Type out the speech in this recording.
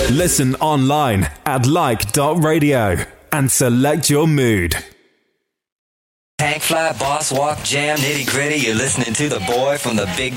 Listen online at like.radio and select your mood. Hank Fly, Boss Walk, Jam, Nitty Gritty. You're listening to the boy from the big